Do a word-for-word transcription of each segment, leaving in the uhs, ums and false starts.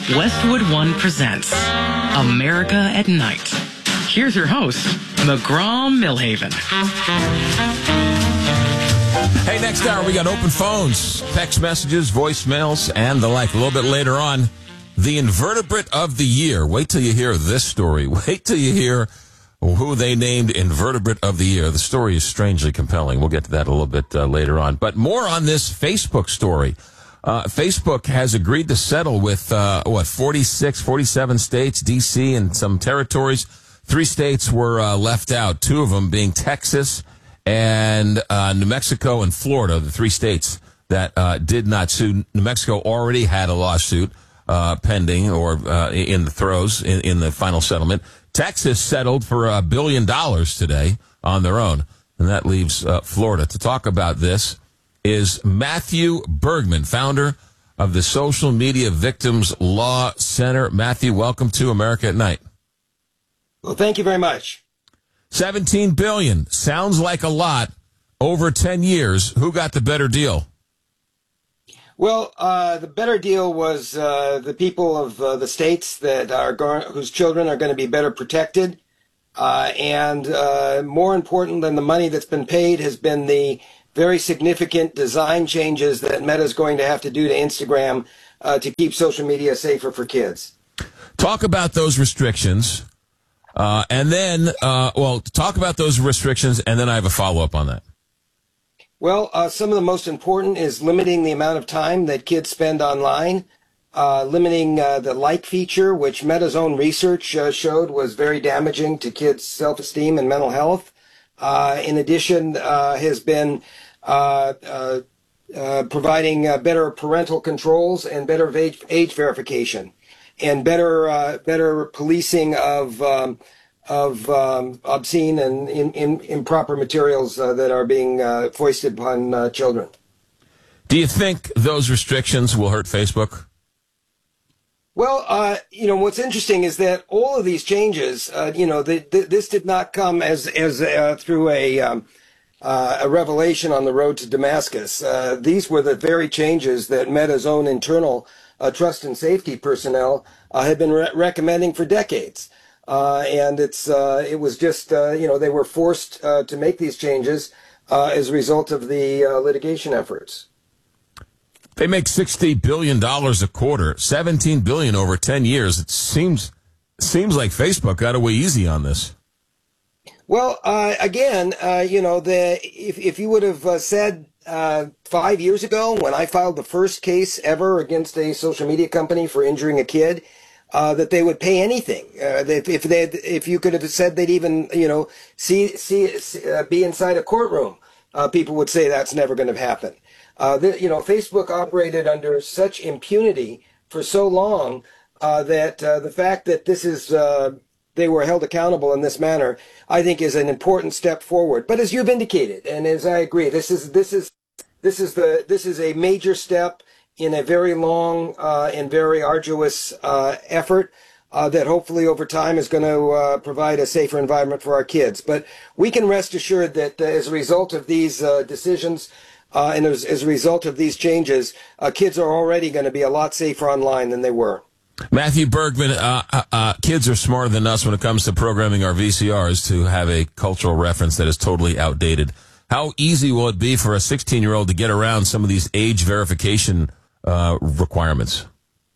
Westwood One presents America at Night. Here's your host, McGraw Millhaven. Hey, next hour we got open phones, text messages, voicemails, and the like. A little bit later on, the invertebrate of the year. Wait till you hear this story. Wait till you hear who they named invertebrate of the year. The story is strangely compelling. We'll get to that a little bit uh, later on. But more on this Facebook story. Uh, Facebook has agreed to settle with, uh, what, forty-six, forty-seven states, D C, and some territories. Three states were uh, left out, two of them being Texas and uh, New Mexico and Florida, the three states that uh, did not sue. New Mexico already had a lawsuit uh, pending or uh, in the throes in, in the final settlement. Texas settled for a billion dollars today on their own, and that leaves uh, Florida. To talk about this is Matthew Bergman, founder of the Social Media Victims Law Center. Matthew, welcome to America at Night. Well, thank you very much. seventeen billion dollars. Sounds like a lot. Over ten years. Who got the better deal? Well, uh, the better deal was uh, the people of uh, the states that are going, whose children are going to be better protected. Uh, and uh, more important than the money that's been paid has been the very significant design changes that Meta is going to have to do to Instagram uh, to keep social media safer for kids. Talk about those restrictions. Uh, and then, uh, well, talk about those restrictions, and then I have a follow-up on that. Well, uh, some of the most important is limiting the amount of time that kids spend online, uh, limiting uh, the like feature, which Meta's own research uh, showed was very damaging to kids' self-esteem and mental health. Uh, in addition, uh, has been uh, uh, uh, providing uh, better parental controls and better age, age verification, and better uh, better policing of um, of um, obscene and in, in, improper materials uh, that are being uh, foisted upon uh, children. Do you think those restrictions will hurt Facebook? Well, uh, you know, what's interesting is that all of these changes, uh, you know, the, the, this did not come as as uh, through a um, uh, a revelation on the road to Damascus. Uh, these were the very changes that Meta's own internal uh, trust and safety personnel uh, had been re- recommending for decades. Uh, and it's uh, it was just, uh, you know, they were forced uh, to make these changes uh, as a result of the uh, litigation efforts. They make sixty billion dollars a quarter, seventeen billion dollars over ten years. It seems seems like Facebook got away easy on this. Well, uh, again, uh, you know, the if, if you would have uh, said uh, five years ago when I filed the first case ever against a social media company for injuring a kid, uh, that they would pay anything. Uh, if if they if you could have said they'd even, you know, see see, see uh, be inside a courtroom, uh, people would say that's never going to happen. Uh, the, you know, Facebook operated under such impunity for so long uh, that uh, the fact that this is uh, they were held accountable in this manner, I think, is an important step forward. But as you've indicated, and as I agree, this is this is this is the this is a major step in a very long uh, and very arduous uh, effort uh, that hopefully over time is going to uh, provide a safer environment for our kids. But we can rest assured that uh, as a result of these uh, decisions uh, and as, as a result of these changes, uh, kids are already going to be a lot safer online than they were. Matthew Bergman, uh, uh, uh, kids are smarter than us when it comes to programming our V C Rs to have a cultural reference that is totally outdated. How easy will it be for a sixteen-year-old to get around some of these age verification uh, requirements?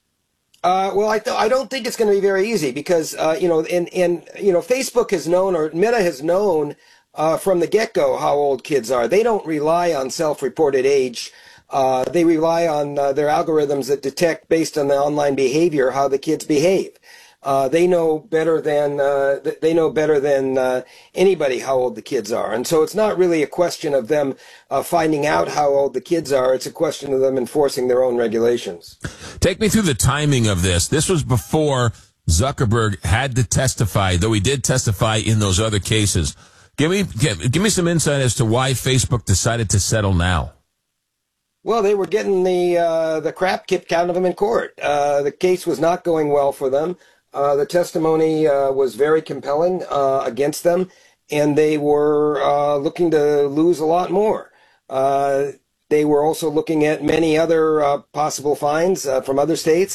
Uh, well, I, th- I don't think it's going to be very easy because, uh, you know, and, and, you know, Facebook has known, or Meta has known uh, from the get-go how old kids are. They don't rely on self-reported age. Uh, they rely on uh, their algorithms that detect based on the online behavior how the kids behave. Uh, they know better than uh, they know better than uh, anybody how old the kids are, and so it's not really a question of them uh, finding out how old the kids are. It's a question of them enforcing their own regulations. Take me through the timing of this. This was before Zuckerberg had to testify, though he did testify in those other cases. Give me give, give me some insight as to why Facebook decided to settle now. Well, they were getting the uh, the crap kicked out of them in court. Uh, the case was not going well for them. Uh, the testimony uh, was very compelling uh, against them, and they were uh, looking to lose a lot more. Uh, they were also looking at many other uh, possible fines uh, from other states.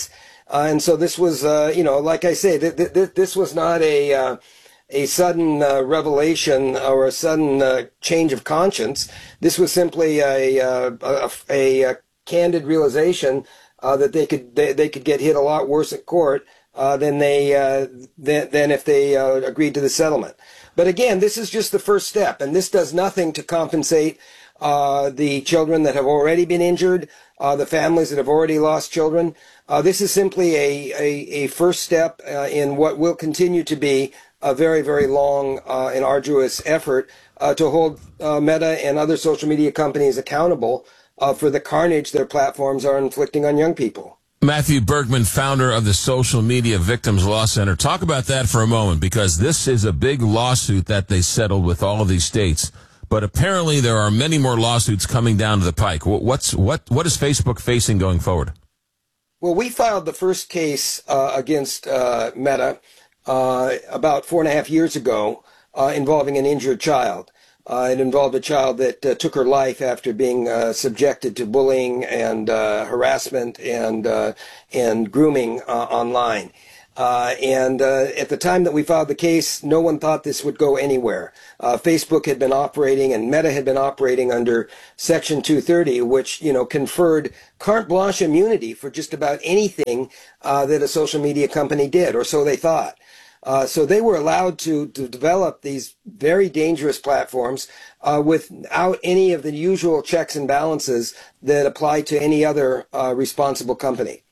Uh, and so this was, uh, you know, like I say, th- th- this was not a uh, a sudden uh, revelation or a sudden uh, change of conscience. This was simply a uh, a, a, a candid realization uh, that they could they, they could get hit a lot worse at court uh, than they uh, than, than if they uh, agreed to the settlement. But again, this is just the first step, and this does nothing to compensate uh, the children that have already been injured, uh, the families that have already lost children. Uh, this is simply a, a, a first step uh, in what will continue to be a very, very long uh, and arduous effort uh, to hold uh, Meta and other social media companies accountable uh, for the carnage their platforms are inflicting on young people. Matthew Bergman, founder of the Social Media Victims Law Center. Talk about that for a moment, because this is a big lawsuit that they settled with all of these states. But apparently there are many more lawsuits coming down to the pike. What's what what is Facebook facing going forward? Well, we filed the first case uh, against uh, Meta uh, about four and a half years ago uh, involving an injured child. Uh, it involved a child that uh, took her life after being uh, subjected to bullying and uh, harassment and uh, and grooming uh, online. Uh, and uh, at the time that we filed the case, no one thought this would go anywhere. Uh, Facebook had been operating and Meta had been operating under Section two thirty, which, you know, conferred carte blanche immunity for just about anything uh, that a social media company did, or so they thought. Uh, so they were allowed to, to develop these very dangerous platforms uh, without any of the usual checks and balances that apply to any other uh, responsible company.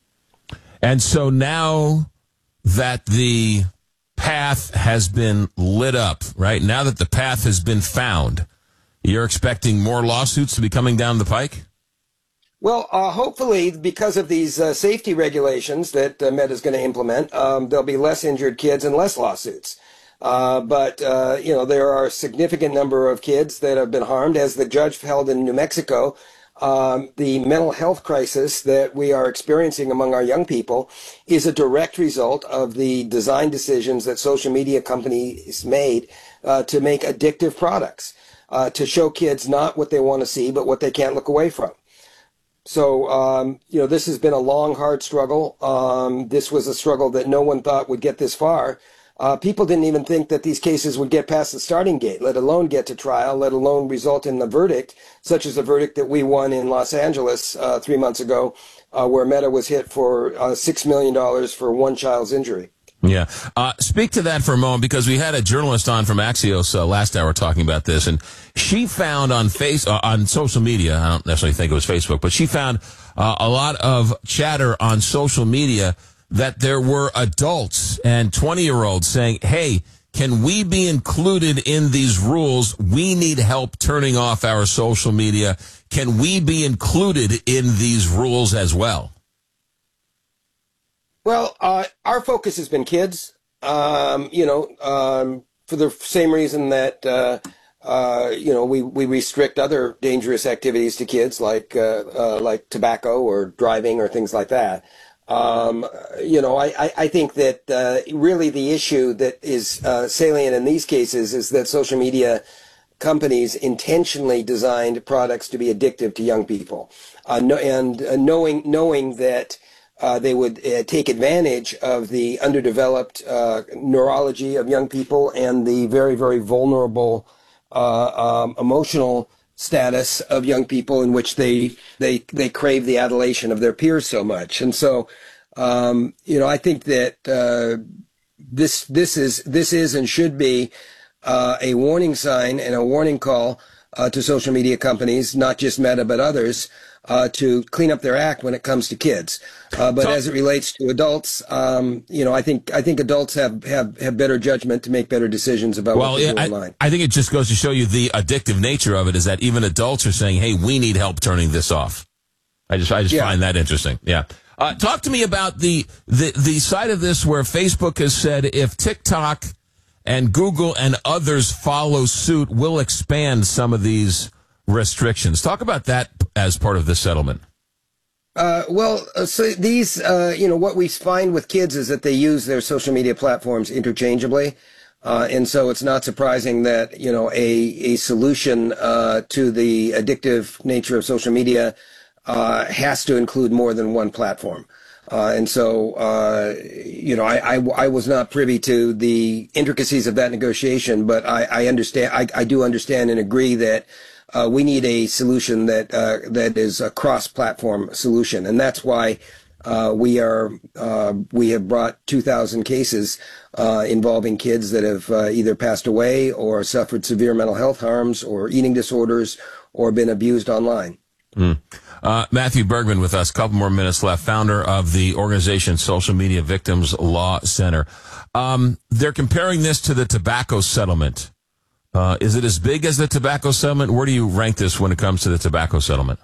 And so now that the path has been lit up, right? Now that the path has been found, you're expecting more lawsuits to be coming down the pike? Well, uh, hopefully, because of these uh, safety regulations that uh, Meta is going to implement, um, there'll be less injured kids and less lawsuits. Uh, but, uh, you know, there are a significant number of kids that have been harmed. As the judge held in New Mexico, um, the mental health crisis that we are experiencing among our young people is a direct result of the design decisions that social media companies made uh, to make addictive products, uh, to show kids not what they want to see, but what they can't look away from. So, um, you know, this has been a long, hard struggle. Um, this was a struggle that no one thought would get this far. Uh, people didn't even think that these cases would get past the starting gate, let alone get to trial, let alone result in a verdict, such as the verdict that we won in Los Angeles uh, three months ago, uh, where Meta was hit for uh, six million dollars for one child's injury. Yeah. Uh, speak to that for a moment, because we had a journalist on from Axios uh, last hour talking about this, and she found on face uh, on social media, I don't necessarily think it was Facebook, but she found uh, a lot of chatter on social media that there were adults and twenty-year-olds saying, hey, can we be included in these rules? We need help turning off our social media. Can we be included in these rules as well? Well, uh, our focus has been kids, um, you know, um, for the same reason that, uh, uh, you know, we, we restrict other dangerous activities to kids, like uh, uh, like tobacco or driving or things like that. Um, you know, I, I, I think that uh, really the issue that is uh, salient in these cases is that social media companies intentionally designed products to be addictive to young people, uh, no, and uh, knowing knowing that Uh, they would uh, take advantage of the underdeveloped uh, neurology of young people and the very, very vulnerable uh, um, emotional status of young people, in which they they they crave the adulation of their peers so much. And so, um, you know, I think that uh, this this is this is and should be uh, a warning sign and a warning call uh, to social media companies, not just Meta but others, Uh, to clean up their act when it comes to kids. Uh, but so, as it relates to adults, um, you know, I think I think adults have, have, have better judgment to make better decisions about well, what they yeah, do I, online. I think it just goes to show you the addictive nature of it, is that even adults are saying, hey, we need help turning this off. I just I just yeah. find that interesting. Yeah. Uh, talk to me about the, the, the side of this where Facebook has said if TikTok and Google and others follow suit, we'll expand some of these restrictions. Talk about that as part of this settlement. Uh, well, uh, so these, uh, you know, what we find with kids is that they use their social media platforms interchangeably. Uh, and so it's not surprising that, you know, a, a solution uh, to the addictive nature of social media uh, has to include more than one platform. Uh, and so, uh, you know, I, I, I was not privy to the intricacies of that negotiation, but I, I understand, I, I do understand and agree that uh, we need a solution that uh, that is a cross-platform solution, and that's why uh, we are uh, we have brought two thousand cases uh, involving kids that have uh, either passed away or suffered severe mental health harms or eating disorders or been abused online. Mm. Uh, Matthew Bergman with us. A couple more minutes left. Founder of the organization Social Media Victims Law Center. Um, they're comparing this to the tobacco settlement. Uh, is it as big as the tobacco settlement? Where do you rank this when it comes to the tobacco settlement?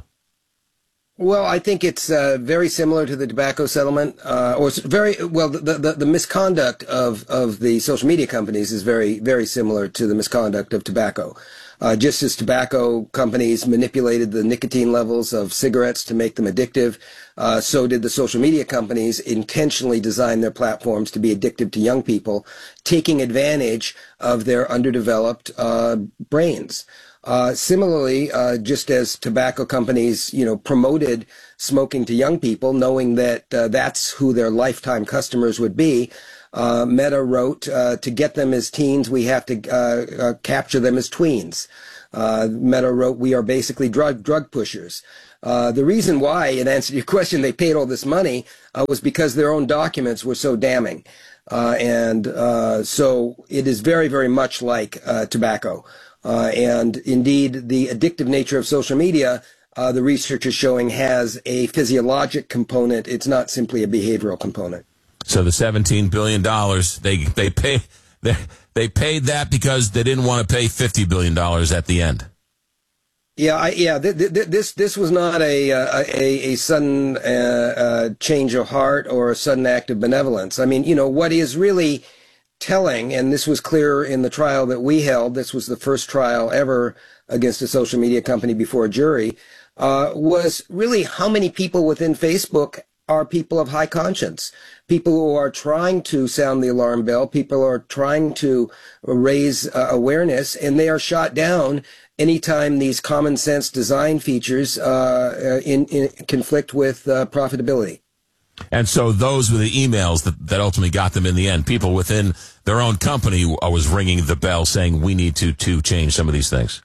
Well, I think it's uh, very similar to the tobacco settlement, uh, or it's very well. The, the the misconduct of of the social media companies is very very similar to the misconduct of tobacco. Uh, just as tobacco companies manipulated the nicotine levels of cigarettes to make them addictive, uh, so did the social media companies intentionally design their platforms to be addictive to young people, taking advantage of their underdeveloped uh, brains. Uh, similarly, uh, just as tobacco companies, you know, promoted smoking to young people, knowing that uh, that's who their lifetime customers would be, Uh, Meta wrote, uh, to get them as teens, we have to uh, uh, capture them as tweens. Uh, Meta wrote, we are basically drug drug pushers. Uh, the reason why, in answer to your question, they paid all this money uh, was because their own documents were so damning. Uh, and uh, so it is very, very much like uh, tobacco. Uh, and indeed, the addictive nature of social media, uh, the research is showing, has a physiologic component. It's not simply a behavioral component. So the seventeen billion dollars, they they pay they, they paid that because they didn't want to pay fifty billion dollars at the end. Yeah, I, yeah. Th- th- this this was not a a, a sudden uh, uh, change of heart or a sudden act of benevolence. I mean, you know, what is really telling, and this was clear in the trial that we held. This was the first trial ever against a social media company before a jury. Uh, was really how many people within Facebook are people of high conscience, people who are trying to sound the alarm bell, people are trying to raise uh, awareness, and they are shot down anytime these common sense design features uh, in, in conflict with uh, profitability. And so those were the emails that, that ultimately got them in the end. People within their own company was ringing the bell saying, we need to, to change some of these things.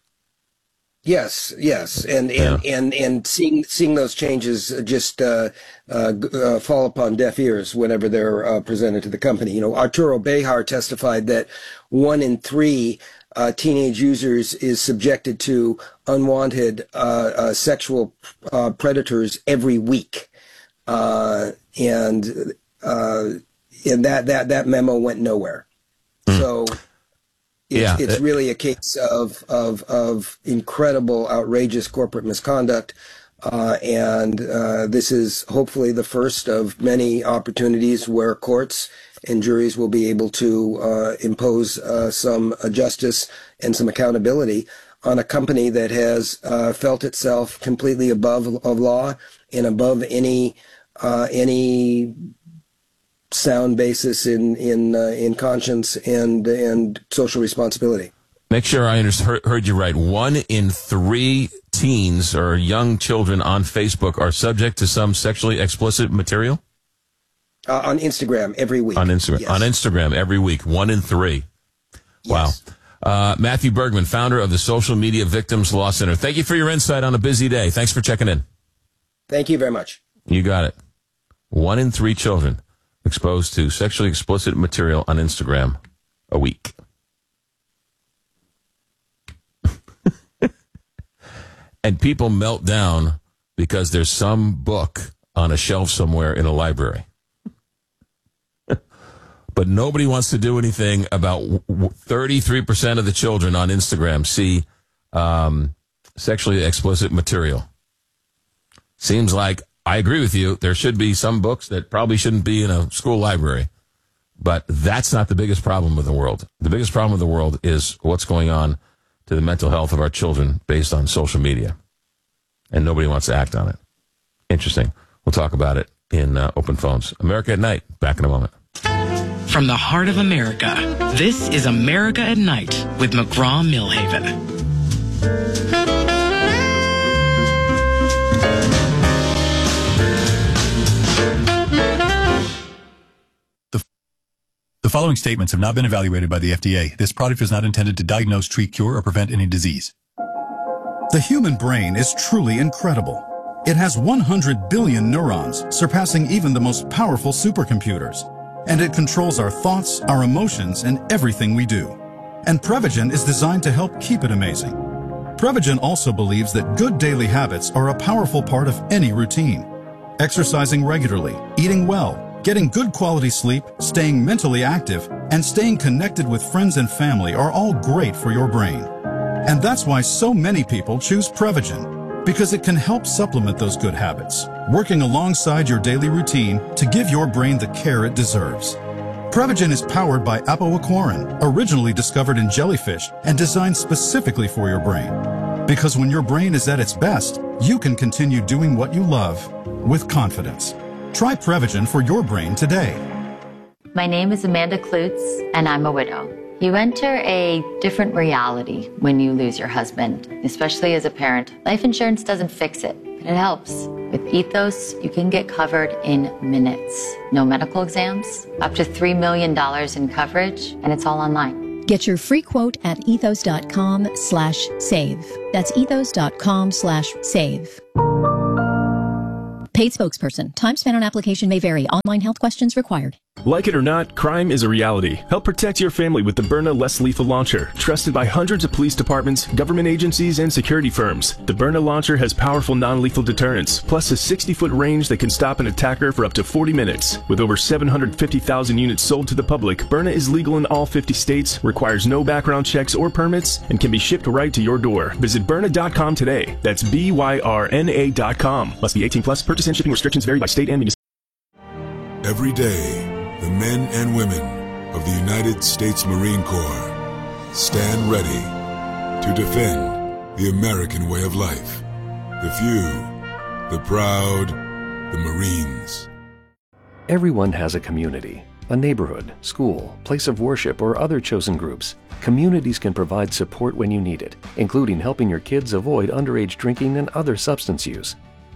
Yes, yes, and and, Yeah. and, and seeing seeing those changes just uh, uh, uh, fall upon deaf ears whenever they're uh, presented to the company. You know, Arturo Bejar testified that one in three uh, teenage users is subjected to unwanted uh, uh, sexual uh, predators every week, uh, and uh, and that that that memo went nowhere. Mm. So. It's, yeah, it's really a case of, of, of incredible, outrageous corporate misconduct. Uh, and uh, this is hopefully the first of many opportunities where courts and juries will be able to uh, impose uh, some uh, justice and some accountability on a company that has uh, felt itself completely above of law and above any uh, any sound basis in in uh, in conscience and and social responsibility. Make sure I under- heard you right. One in three teens or young children on Facebook are subject to some sexually explicit material? Uh, on Instagram every week. On Instagram. Yes. On Instagram every week. One in three. Wow. Yes. Uh, Matthew Bergman, founder of the Social Media Victims Law Center. Thank you for your insight on a busy day. Thanks for checking in. Thank you very much. You got it. One in three children exposed to sexually explicit material on Instagram a week. And people melt down because there's some book on a shelf somewhere in a library. But nobody wants to do anything about thirty-three percent of the children on Instagram see um, sexually explicit material. Seems like, I agree with you, there should be some books that probably shouldn't be in a school library. But that's not the biggest problem with the world. The biggest problem with the world is what's going on to the mental health of our children based on social media. And nobody wants to act on it. Interesting. We'll talk about it in uh, Open Phones. America at Night. Back in a moment. From the heart of America, this is America at Night with McGraw-Milhaven. The following statements have not been evaluated by the F D A. This product is not intended to diagnose, treat, cure, or prevent any disease. The human brain is truly incredible. It has one hundred billion neurons, surpassing even the most powerful supercomputers. And it controls our thoughts, our emotions, and everything we do. And Prevagen is designed to help keep it amazing. Prevagen also believes that good daily habits are a powerful part of any routine. Exercising regularly, eating well, getting good quality sleep, staying mentally active, and staying connected with friends and family are all great for your brain. And that's why so many people choose Prevagen, because it can help supplement those good habits, working alongside your daily routine to give your brain the care it deserves. Prevagen is powered by apoaquarin, originally discovered in jellyfish and designed specifically for your brain. Because when your brain is at its best, you can continue doing what you love with confidence. Try Prevagen for your brain today. My name is Amanda Klutz, and I'm a widow. You enter a different reality when you lose your husband, especially as a parent. Life insurance doesn't fix it, but it helps. With Ethos, you can get covered in minutes. No medical exams, up to three million dollars in coverage, and it's all online. Get your free quote at ethos.com slash save. That's ethos.com slash save. Paid spokesperson. Time spent on application may vary. Online health questions required. Like it or not, crime is a reality. Help protect your family with the Byrna Less Lethal Launcher. Trusted by hundreds of police departments, government agencies, and security firms. The Byrna Launcher has powerful non-lethal deterrence, plus a sixty-foot range that can stop an attacker for up to forty minutes. With over seven hundred fifty thousand units sold to the public, Byrna is legal in all fifty states, requires no background checks or permits, and can be shipped right to your door. Visit Byrna dot com today. That's B Y R N A dot com. Must be eighteen plus. Purchase and shipping restrictions vary by state and municipality. Every day, the men and women of the United States Marine Corps stand ready to defend the American way of life. The few, the proud, the Marines. Everyone has a community, a neighborhood, school, place of worship, or other chosen groups. Communities can provide support when you need it, including helping your kids avoid underage drinking and other substance use.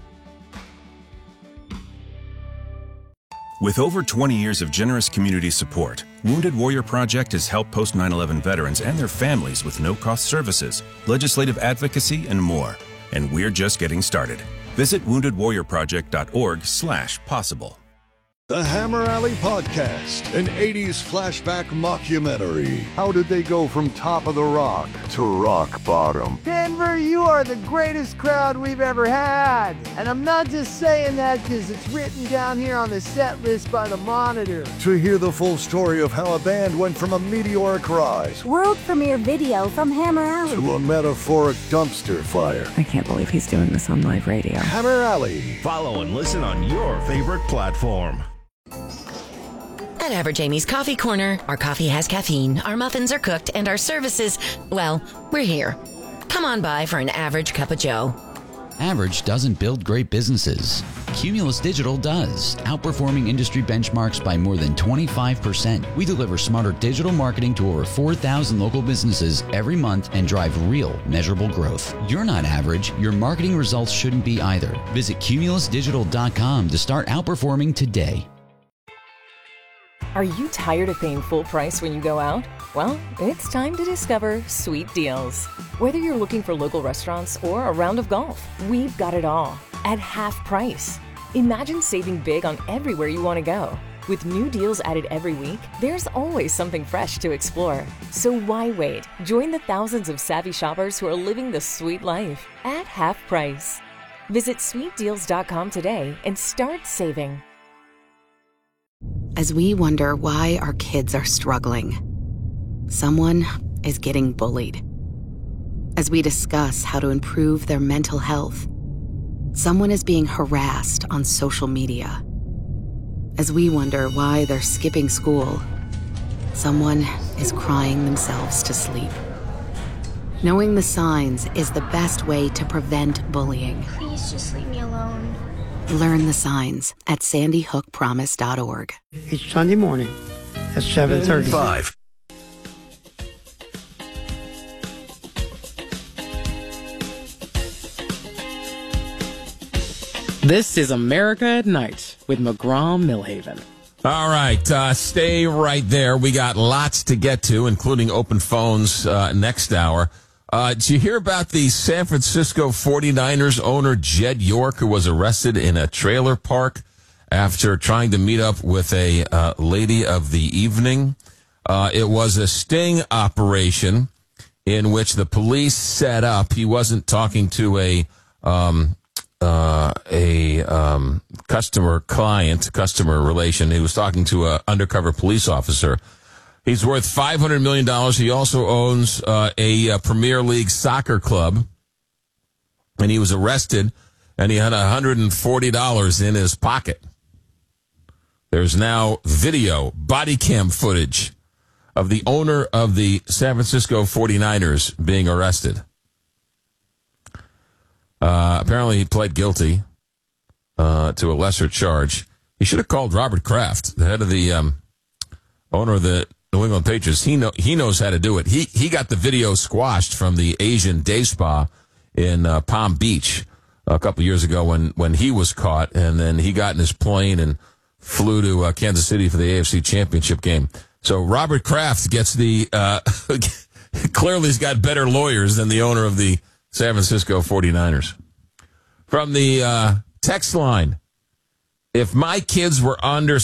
With over twenty years of generous community support, Wounded Warrior Project has helped post nine eleven veterans and their families with no-cost services, legislative advocacy, and more. And we're just getting started. Visit wounded warrior project dot org slash possible. The Hammer Alley Podcast, an eighties flashback mockumentary. How did they go from top of the rock to rock bottom? Denver, you are the greatest crowd we've ever had. And I'm not just saying that because it's written down here on the set list by the Monitor. To hear the full story of how a band went from a meteoric rise, world premiere video from Hammer Alley, to a metaphoric dumpster fire. I can't believe he's doing this on live radio. Hammer Alley. Follow and listen on your favorite platform. At Average Amy's Coffee Corner, our coffee has caffeine, our muffins are cooked, and our services, well, we're here. Come on by for an average cup of joe. Average doesn't build great businesses. Cumulus Digital does, outperforming industry benchmarks by more than twenty-five percent. We deliver smarter digital marketing to over four thousand local businesses every month and drive real, measurable growth. You're not average. Your marketing results shouldn't be either. Visit cumulus digital dot com to start outperforming today. Are you tired of paying full price when you go out? Well, it's time to discover Sweet Deals. Whether you're looking for local restaurants or a round of golf, we've got it all at half price. Imagine saving big on everywhere you want to go. With new deals added every week, there's always something fresh to explore. So why wait? Join the thousands of savvy shoppers who are living the sweet life at half price. Visit sweet deals dot com today and start saving. As we wonder why our kids are struggling, someone is getting bullied. As we discuss how to improve their mental health, someone is being harassed on social media. As we wonder why they're skipping school, someone is crying themselves to sleep. Knowing the signs is the best way to prevent bullying. Please just leave me alone. Learn the signs at sandy hook promise dot org. Each Sunday morning at seven thirty. Five. This is America at Night with McGraw Millhaven. All right, uh, stay right there. We got lots to get to, including open phones uh, next hour. Uh, did you hear about the San Francisco forty-niners owner, Jed York, who was arrested in a trailer park after trying to meet up with a uh, lady of the evening? Uh, it was a sting operation in which the police set up. He wasn't talking to a um, uh, a um, customer client, customer relation. He was talking to an undercover police officer. He's worth five hundred million dollars. He also owns uh, a, a Premier League soccer club. And he was arrested, and he had one hundred forty dollars in his pocket. There's now video, body cam footage of the owner of the San Francisco forty-niners being arrested. Uh, apparently, he pled guilty uh, to a lesser charge. He should have called Robert Kraft, the head of the um, owner of the New England Patriots. He know he knows how to do it. He he got the video squashed from the Asian day spa in uh, Palm Beach a couple of years ago when when he was caught, and then he got in his plane and flew to uh, Kansas City for the A F C Championship game. So Robert Kraft gets the uh, clearly he's got better lawyers than the owner of the San Francisco forty-niners. From the uh, text line, if my kids were under